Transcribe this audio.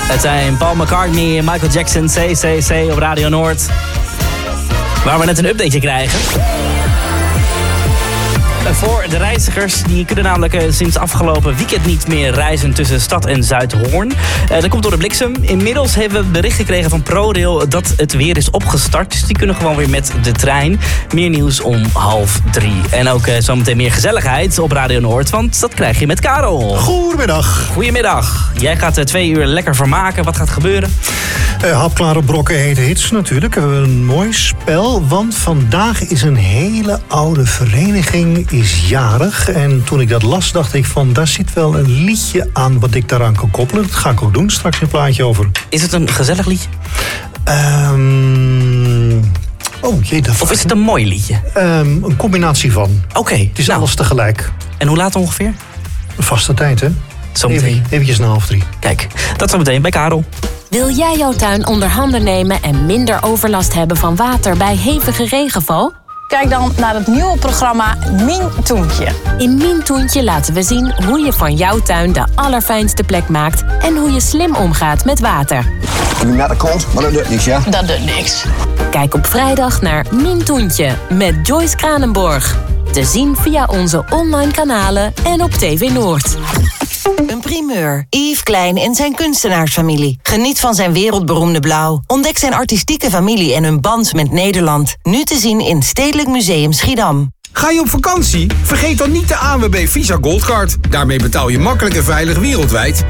Het zijn Paul McCartney en Michael Jackson, CCC op Radio Noord. Waar we net een updateje krijgen. Voor de reizigers, die kunnen namelijk sinds afgelopen weekend niet meer reizen tussen Stad en Zuidhoorn. Dat komt door de bliksem. Inmiddels hebben we bericht gekregen van ProRail dat het weer is opgestart. Dus die kunnen gewoon weer met de trein. Meer nieuws om 2:30. En ook zometeen meer gezelligheid op Radio Noord, want dat krijg je met Karel. Goedemiddag. Goedemiddag. Jij gaat 2 uur lekker vermaken. Wat gaat gebeuren? Hapklare brokken, hete hits natuurlijk. We hebben een mooi spel, want vandaag is een hele oude vereniging is jarig. En toen ik dat las, dacht ik van, daar zit wel een liedje aan wat ik daaraan kan koppelen. Dat ga ik ook doen, straks een plaatje over. Is het een gezellig liedje? Of is het een mooi liedje? Een combinatie van. Oké. Het is alles tegelijk. En hoe laat ongeveer? Een vaste tijd, hè? Zometeen. Eventjes na 2:30. Kijk, dat zometeen bij Karel. Wil jij jouw tuin onder handen nemen en minder overlast hebben van water bij hevige regenval? Kijk dan naar het nieuwe programma Mintoentje. In Mintoentje laten we zien hoe je van jouw tuin de allerfijnste plek maakt en hoe je slim omgaat met water. Ik ben naar de kont, maar dat doet niks, ja? Dat doet niks. Kijk op vrijdag naar Mintoentje met Joyce Kranenborg. Te zien via onze online kanalen en op TV Noord. Een primeur. Yves Klein en zijn kunstenaarsfamilie. Geniet van zijn wereldberoemde blauw. Ontdek zijn artistieke familie en hun band met Nederland. Nu te zien in Stedelijk Museum Schiedam. Ga je op vakantie? Vergeet dan niet de ANWB Visa Goldcard. Daarmee betaal je makkelijk en veilig wereldwijd